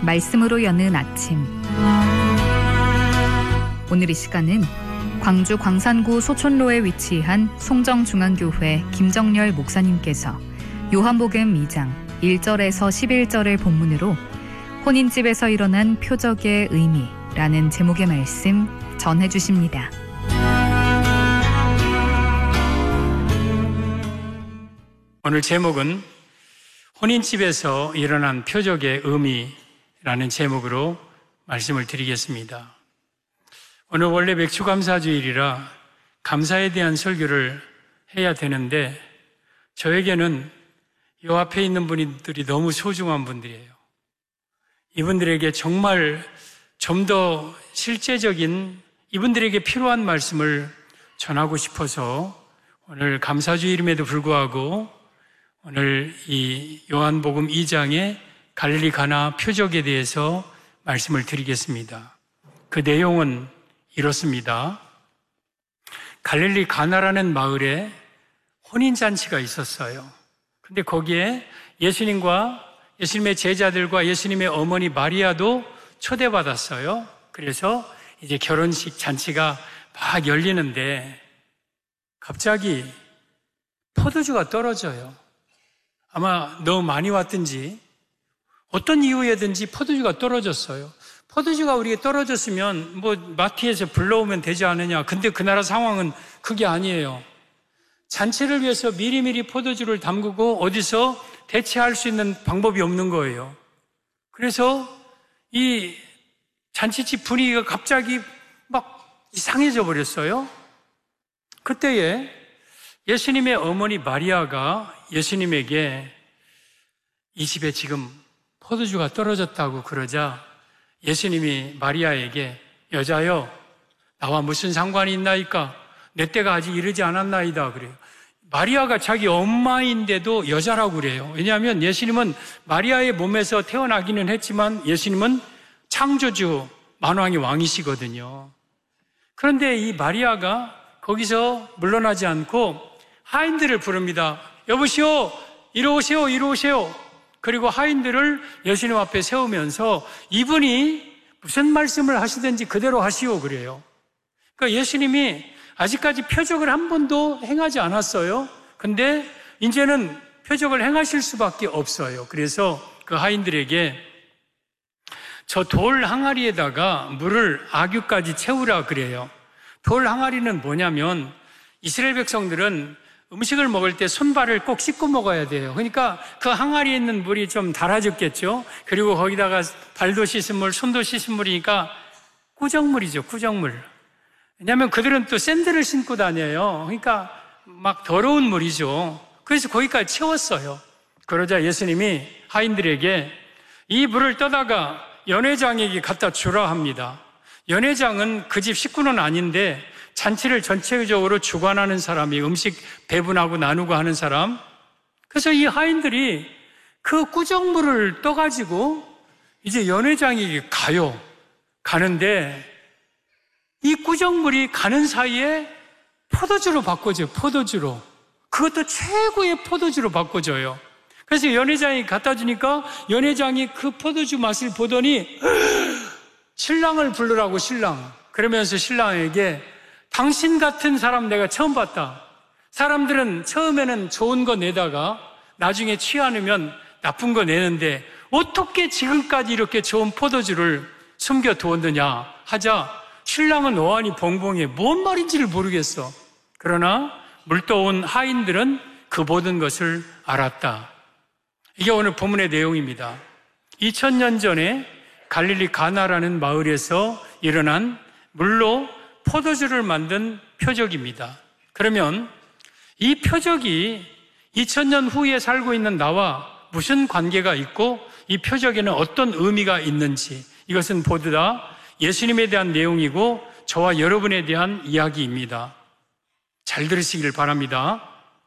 말씀으로 여는 아침. 오늘 이 시간은 광주 광산구 소촌로에 위치한 송정중앙교회 김정렬 목사님께서 요한복음 2장 1절에서 11절을 본문으로 혼인집에서 일어난 표적의 의미라는 제목의 말씀 전해주십니다. 오늘 제목은 혼인집에서 일어난 표적의 의미라는 제목으로 말씀을 드리겠습니다. 오늘 원래 맥주감사주일이라 감사에 대한 설교를 해야 되는데 저에게는 이 앞에 있는 분들이 너무 소중한 분들이에요. 이분들에게 정말 좀 더 실제적인 이분들에게 필요한 말씀을 전하고 싶어서 오늘 감사주일임에도 불구하고 오늘 이 요한복음 2장의 갈릴리 가나 표적에 대해서 말씀을 드리겠습니다. 그 내용은 이렇습니다. 갈릴리 가나라는 마을에 혼인잔치가 있었어요. 근데 거기에 예수님과 예수님의 제자들과 예수님의 어머니 마리아도 초대받았어요. 그래서 이제 결혼식 잔치가 막 열리는데 갑자기 포도주가 떨어져요. 아마 너무 많이 왔든지 어떤 이유에든지 포도주가 떨어졌어요. 포도주가 우리가 떨어졌으면 뭐 마트에서 불러오면 되지 않느냐. 근데 그 나라 상황은 그게 아니에요. 잔치를 위해서 미리미리 포도주를 담그고 어디서 대체할 수 있는 방법이 없는 거예요. 그래서 이 잔치집 분위기가 갑자기 막 이상해져 버렸어요. 그때에 예수님의 어머니 마리아가 예수님에게 이 집에 지금 포도주가 떨어졌다고 그러자 예수님이 마리아에게 여자여 나와 무슨 상관이 있나이까? 내 때가 아직 이르지 않았나이다 그래요. 마리아가 자기 엄마인데도 여자라고 그래요. 왜냐하면 예수님은 마리아의 몸에서 태어나기는 했지만 예수님은 창조주 만왕의 왕이시거든요. 그런데 이 마리아가 거기서 물러나지 않고 하인들을 부릅니다. 여보시오, 이리 오세요, 이리 오세요. 그리고 하인들을 예수님 앞에 세우면서 이분이 무슨 말씀을 하시든지 그대로 하시오 그래요. 그러니까 예수님이 아직까지 표적을 한 번도 행하지 않았어요. 근데 이제는 표적을 행하실 수밖에 없어요. 그래서 그 하인들에게 저 돌 항아리에다가 물을 아귀까지 채우라 그래요. 돌 항아리는 뭐냐면 이스라엘 백성들은 음식을 먹을 때 손발을 꼭 씻고 먹어야 돼요. 그러니까 그 항아리에 있는 물이 좀 달아졌겠죠. 그리고 거기다가 발도 씻은 물, 손도 씻은 물이니까 꾸정물이죠, 꾸정물. 왜냐하면 그들은 또 샌들을 신고 다녀요. 그러니까 막 더러운 물이죠. 그래서 거기까지 채웠어요. 그러자 예수님이 하인들에게 이 물을 떠다가 연회장에게 갖다 주라 합니다. 연회장은 그 집 식구는 아닌데 잔치를 전체적으로 주관하는 사람이 음식 배분하고 나누고 하는 사람. 그래서 이 하인들이 그 꾸정물을 떠가지고 이제 연회장에게 가는데 이 꾸정물이 가는 사이에 포도주로 바꿔줘요. 포도주로. 그것도 최고의 포도주로 바꿔줘요. 그래서 연회장이 갖다 주니까 연회장이 그 포도주 맛을 보더니 신랑을 부르라고 신랑. 그러면서 신랑에게 당신 같은 사람 내가 처음 봤다. 사람들은 처음에는 좋은 거 내다가 나중에 취하면 나쁜 거 내는데 어떻게 지금까지 이렇게 좋은 포도주를 숨겨두었느냐 하자 신랑은 어안이 벙벙해. 뭔 말인지를 모르겠어. 그러나 물떠온 하인들은 그 모든 것을 알았다. 이게 오늘 본문의 내용입니다. 2000년 전에 갈릴리 가나라는 마을에서 일어난 물로 포도주를 만든 표적입니다. 그러면 이 표적이 2000년 후에 살고 있는 나와 무슨 관계가 있고 이 표적에는 어떤 의미가 있는지 이것은 모두 다 예수님에 대한 내용이고 저와 여러분에 대한 이야기입니다. 잘 들으시길 바랍니다.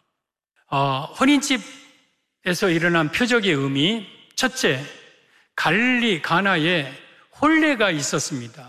혼인집에서 일어난 표적의 의미, 첫째, 갈릴리 가나에 혼례가 있었습니다.